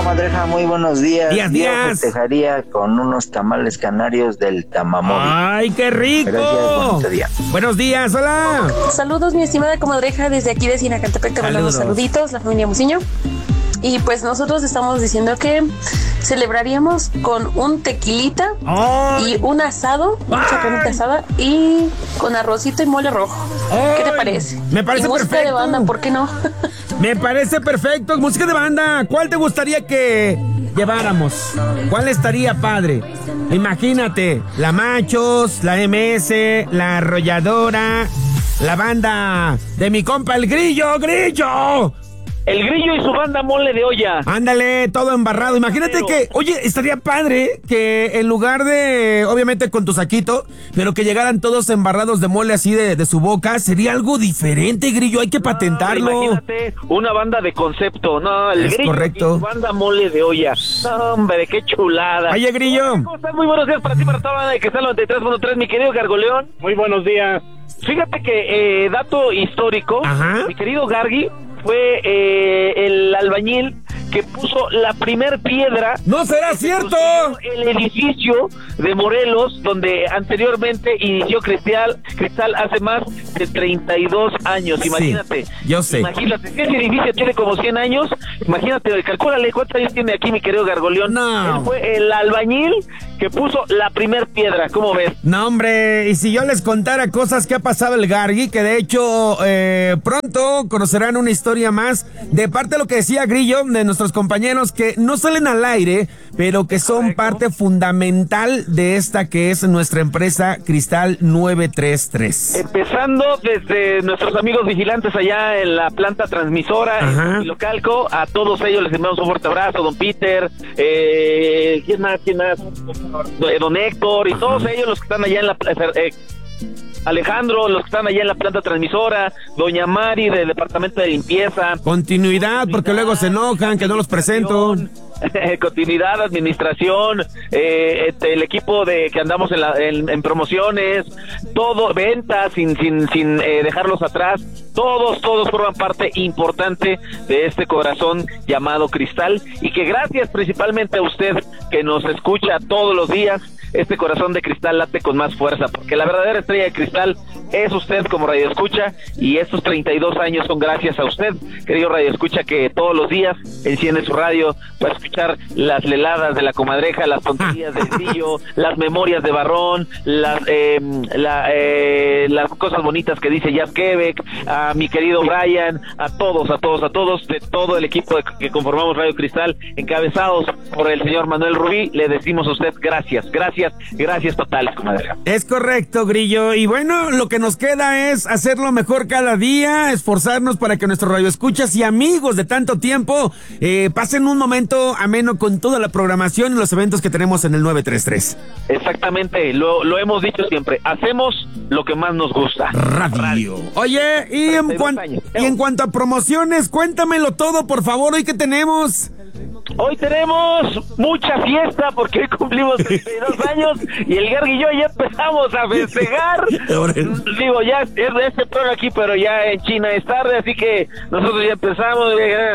comadreja, muy buenos días. Días. Yo festejaría con unos tamales canarios del Tamamóvil. ¡Ay, qué rico! Gracias, bonito día. Buenos días, hola. Saludos, mi estimada comadreja, desde aquí de Sinacantepec te mandamos saluditos, la familia Musiño. Y pues nosotros estamos diciendo que celebraríamos con un tequilita y un asado, mucha carnita asada y con arrocito y mole rojo. ¿Qué te parece? Me parece y música perfecto. de banda, ¿por qué no? Me parece perfecto. Música de banda. ¿Cuál te gustaría que lleváramos? ¿Cuál estaría padre? Imagínate, la Machos, la MS, la Arrolladora, la banda de mi compa el Grillo. El Grillo y su banda Mole de Olla. Ándale, todo embarrado. Imagínate que, oye, estaría padre que en lugar de, obviamente con tu saquito, pero que llegaran todos embarrados de mole así de su boca, sería algo diferente, Grillo, hay que patentarlo. Imagínate una banda de concepto, no, el es Grillo correcto. y su banda Mole de Olla. No, hombre, qué chulada. Oye, Grillo. ¿Cómo estás? Muy buenos días para ti, para toda la banda de que está 93.3, mi querido Gargoleón. Muy buenos días. Fíjate que, dato histórico, mi querido Gargi fue el albañil que puso la primer piedra. ¡No será cierto! El edificio de Morelos, donde anteriormente inició Cristal hace más de 32 años, imagínate. Sí, yo sé. Imagínate, si ese edificio tiene como 100 años, imagínate, calcúlale cuántos años tiene aquí mi querido Gargoleón. No. Él fue el albañil que puso la primer piedra, ¿cómo ves? No, hombre, y si yo les contara cosas que ha pasado el Gargi, que de hecho pronto conocerán una historia más de parte de lo que decía Grillo, de nuestros compañeros que no salen al aire, pero que son parte fundamental de esta que es nuestra empresa Cristal 933. Empezando desde nuestros amigos vigilantes allá en la planta transmisora, en Localco, a todos ellos les enviamos un fuerte abrazo, don Peter, ¿quién más? Don Héctor y todos ellos los que están allá en la Alejandro, los que están allá en la planta transmisora, doña Mari del departamento de limpieza. Continuidad, porque luego se enojan que no los presento. Continuidad, administración, el equipo de que andamos en promociones, todo, ventas sin dejarlos atrás, todos forman parte importante de este corazón llamado Cristal, y que gracias principalmente a usted que nos escucha todos los días, este corazón de cristal late con más fuerza, porque la verdadera estrella de cristal es usted como radioescucha, y estos 32 años son gracias a usted, querido radioescucha, que todos los días enciende su radio para escuchar las leladas de la comadreja, las tonterías del Grillo, las memorias de Barrón, las cosas bonitas que dice Jazz Quebec, a mi querido Brian, a todos, de todo el equipo que conformamos Radio Cristal, encabezados por el señor Manuel Rubí, le decimos a usted gracias totales, comadreja. Es correcto, Grillo, y bueno, lo que nos queda es hacerlo mejor cada día, esforzarnos para que nuestros radioescuchas y amigos de tanto tiempo pasen un momento ameno con toda la programación y los eventos que tenemos en el 933. Exactamente, lo hemos dicho siempre, hacemos lo que más nos gusta. Radio. Oye, y en cuanto a promociones, cuéntamelo todo, por favor, ¿hoy qué tenemos? Hoy tenemos mucha fiesta porque hoy cumplimos 32 años y el Gargi y yo ya empezamos a festejar. Digo, ya es de este programa aquí, pero ya en China es tarde, así que nosotros ya empezamos.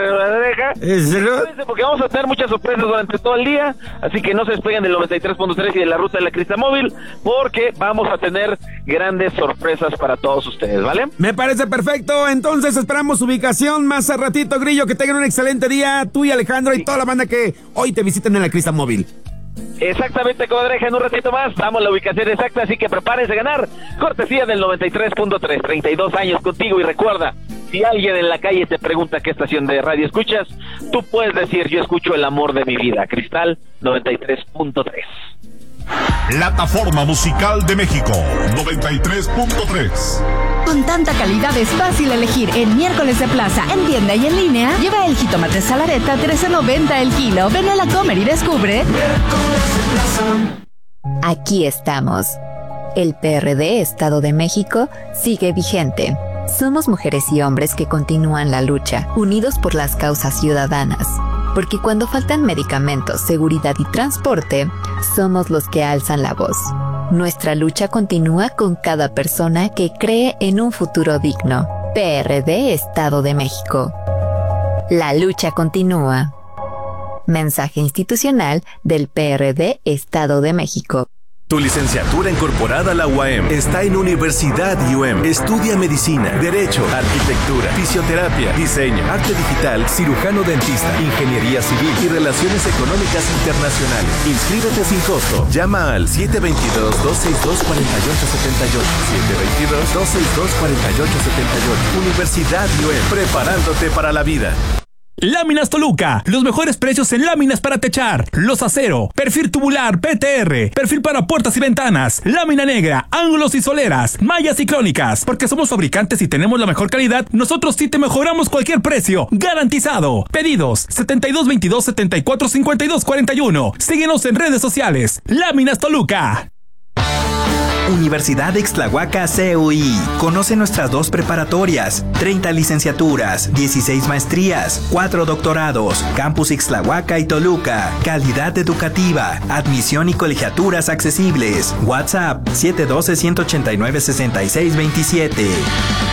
Porque vamos a tener muchas sorpresas durante todo el día, así que no se despeguen del 93.3 y de la ruta de la Cristal Móvil, porque vamos a tener grandes sorpresas para todos ustedes, ¿vale? Me parece perfecto, entonces esperamos ubicación más a ratito, Grillo, que tengan un excelente día, tú y Alejandro y toda la banda que hoy te visiten en la Cristal Móvil. Exactamente, comadreja, en un ratito más damos la ubicación exacta, así que prepárense a ganar cortesía del 93.3, 32 años contigo, y recuerda, si alguien en la calle te pregunta qué estación de radio escuchas, tú puedes decir, yo escucho el amor de mi vida, Cristal 93.3. Plataforma Musical de México 93.3. Con tanta calidad es fácil elegir. En miércoles de plaza, en tienda y en línea, lleva el jitomate Salareta 13.90 el kilo. Ven a la Comer y descubre. Aquí estamos. El PRD Estado de México sigue vigente. Somos mujeres y hombres que continúan la lucha, unidos por las causas ciudadanas. Porque cuando faltan medicamentos, seguridad y transporte, somos los que alzan la voz. Nuestra lucha continúa con cada persona que cree en un futuro digno. PRD Estado de México. La lucha continúa. Mensaje institucional del PRD Estado de México. Tu licenciatura incorporada a la UAM está en Universidad UAM. Estudia medicina, derecho, arquitectura, fisioterapia, diseño, arte digital, cirujano dentista, ingeniería civil y relaciones económicas internacionales. Inscríbete sin costo. Llama al 722-262-4878. 722-262-4878. Universidad UAM. Preparándote para la vida. Láminas Toluca, los mejores precios en láminas para techar, los acero, perfil tubular PTR, perfil para puertas y ventanas, lámina negra, ángulos y soleras, mallas y crónicas. Porque somos fabricantes y tenemos la mejor calidad, nosotros sí te mejoramos cualquier precio, garantizado. Pedidos 7222-745241. Síguenos en redes sociales. Láminas Toluca. Universidad de Ixtlahuaca CUI. Conoce nuestras 2 preparatorias, 30 licenciaturas, 16 maestrías, 4 doctorados, Campus Ixtlahuaca y Toluca. Calidad educativa, admisión y colegiaturas accesibles. WhatsApp 712-189-6627.